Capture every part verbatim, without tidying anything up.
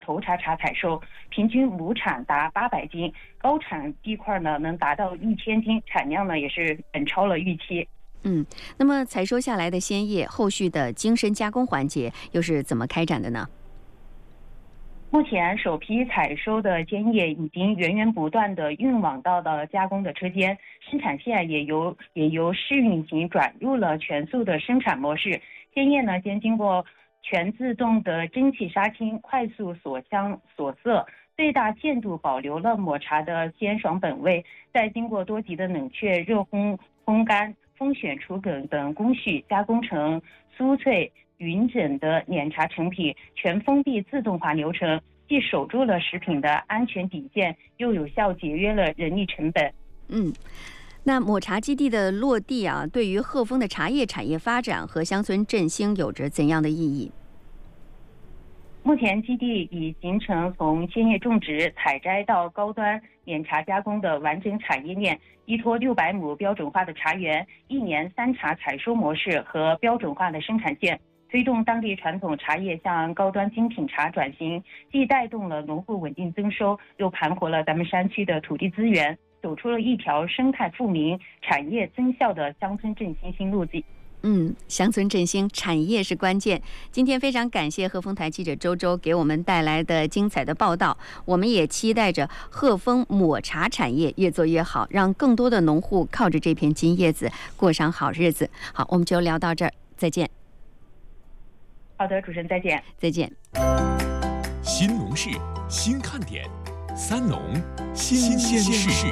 头茬茶采收，平均亩产达八百斤，高产地块呢能达到一千斤，产量呢也是远超了预期。 嗯，那么采收下来的鲜叶，后续的精深加工环节又是怎么开展的呢？ 目前首批采收的尖叶已经源源不断的运往到了加工的车间，生产线也由也由试运行转入了全速的生产模式。尖叶呢，先经过全自动的蒸汽杀青，快速锁香锁色，最大限度保留了抹茶的鲜爽本味，再经过多级的冷却、热烘、烘干、风选除梗等工序，加工成酥脆匀整的碾茶成品，全封闭自动化流程，既守住了食品的安全底线，又有效节约了人力成本。 嗯，那抹茶基地的落地啊，对于鹤峰的茶叶产业发展和乡村振兴有着怎样的意义？ 目前基地已形成从鲜叶种植、采摘到高端碾茶加工的完整产业链，依托六百亩标准化的茶园、一年三茶采收模式和标准化的生产线，推动当地传统茶叶向高端精品茶转型，既带动了农户稳定增收，又盘活了咱们山区的土地资源，走出了一条生态富民、产业增效的乡村振兴新路径。 嗯，乡村振兴产业是关键。今天非常感谢鹤峰台记者周周给我们带来的精彩的报道，我们也期待着鹤峰抹茶产业越做越好，让更多的农户靠着这片金叶子过上好日子。好，我们就聊到这儿，再见。 好的，主持人再见。 再见。 新农事，新看点，三农新鲜事。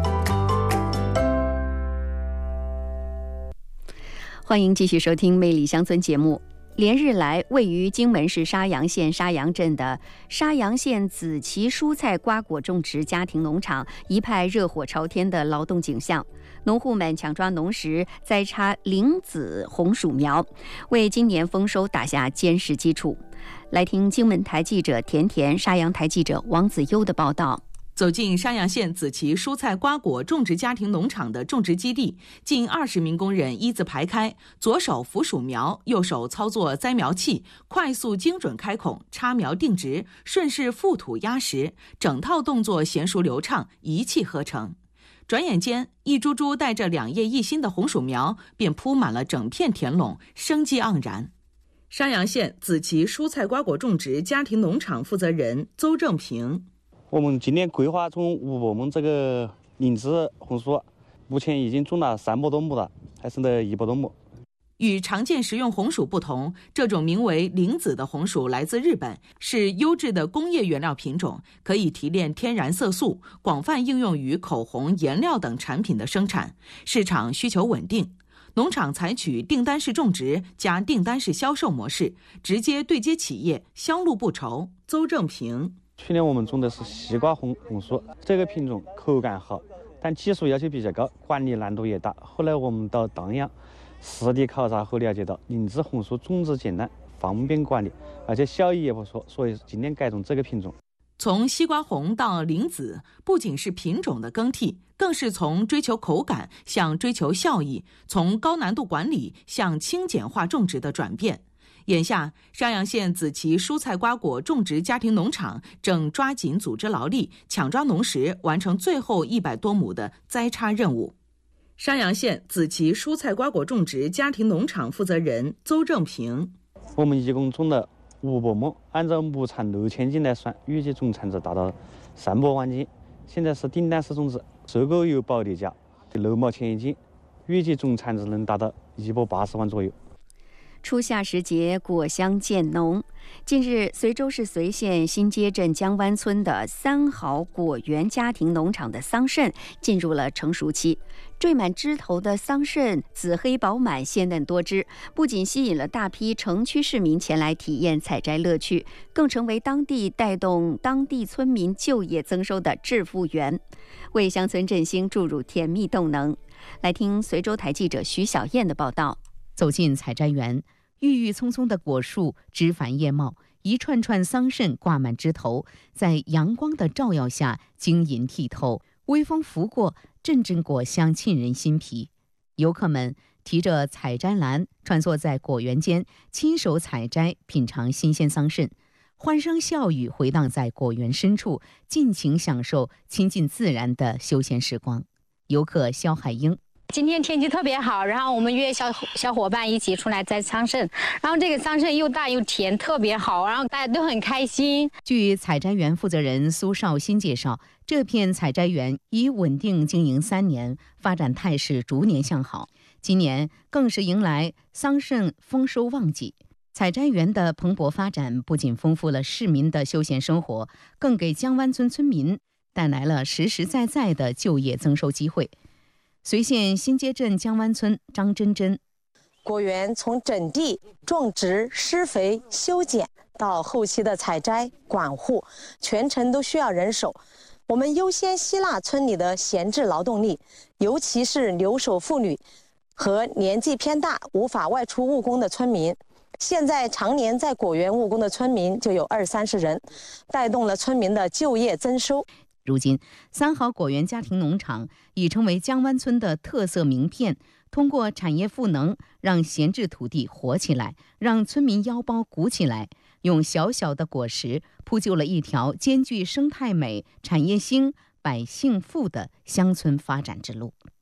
欢迎继续收听《魅力乡村》节目。连日来，位于荆门市沙洋县沙洋镇的沙洋县子琪蔬菜瓜果种植家庭农场一派热火朝天的劳动景象，农户们抢抓农时栽插灵子红薯苗，为今年丰收打下坚实基础。来听荆门台记者田田、沙洋台记者王子优的报道。 走进沙洋县子琪蔬菜瓜果种植家庭农场的种植基地，近二十名工人一字排开，左手扶薯苗，右手操作栽苗器，快速精准开孔，插苗定植，顺势覆土压实，整套动作娴熟流畅，一气呵成。转眼间，一株株带着两叶一心的红薯苗便铺满了整片田垄，生机盎然。沙洋县子琪蔬菜瓜果种植家庭农场负责人邹正平。 我们今年规划种五百亩这个灵子红薯，目前已经种了三百多亩了，还剩的一百多亩。 与常见食用红薯不同，这种名为灵子的红薯来自日本，是优质的工业原料品种，可以提炼天然色素，广泛应用于口红、颜料等产品的生产，市场需求稳定。农场采取订单式种植加订单式销售模式，直接对接企业，销路不愁。邹正平。 去年我们种的是西瓜红红薯，这个品种口感好，但技术要求比较高，管理难度也大。后来我们到当阳实地考察后了解到，灵子红薯种植简单，方便管理，而且效益也不错，所以今年改种这个品种。 从西瓜红到灵子，不仅是品种的更替，更是从追求口感向追求效益，从高难度管理向轻简化种植的转变。眼下，沙洋县子琪蔬菜瓜果种植家庭农场正抓紧组织劳力，抢抓农时，完成最后一百多亩的栽插任务。沙洋县子琪蔬菜瓜果种植家庭农场负责人邹正平。 我们一共种了五百亩，按照亩产六千斤来算，预计总产值达到三百万斤。现在是订单式种植，收购有保底价，六毛钱一斤，预计总产值能达到一百八十万左右。 初夏时节，果香渐浓。近日，随州市随县新街镇江湾村的三好果园家庭农场的桑葚进入了成熟期。缀满枝头的桑葚紫黑饱满，鲜嫩多汁，不仅吸引了大批城区市民前来体验采摘乐趣，更成为当地带动当地村民就业增收的致富源，为乡村振兴注入甜蜜动能。来听随州台记者徐小燕的报道。 走进采摘园，郁郁葱葱的果树枝繁叶茂，一串串桑葚挂满枝头，在阳光的照耀下晶莹剔透，微风拂过，阵阵果香沁人心脾。游客们提着采摘篮穿梭在果园间，亲手采摘品尝新鲜桑葚。 欢声笑语回荡在果园深处，尽情享受亲近自然的休闲时光。游客肖海英。 今天天气特别好，然后我们约小小伙伴一起出来摘桑葚，然后这个桑葚又大又甜，特别好，然后大家都很开心。 据采摘园负责人苏绍新介绍，这片采摘园已稳定经营三年，发展态势逐年向好。今年更是迎来桑葚丰收旺季。采摘园的蓬勃发展不仅丰富了市民的休闲生活，更给江湾村村民带来了实实在在的就业增收机会。随县新街镇江湾村张真真， 果园从整地、种植、施肥、修剪到后期的采摘、管护，全程都需要人手。我们优先吸纳村里的闲置劳动力，尤其是留守妇女和年纪偏大、无法外出务工的村民。现在常年在果园务工的村民就有二三十人，带动了村民的就业增收。 如今，三好果园家庭农场已成为江湾村的特色名片。通过产业赋能，让闲置土地活起来，让村民腰包鼓起来，用小小的果实铺就了一条兼具生态美、产业兴、百姓富的乡村发展之路。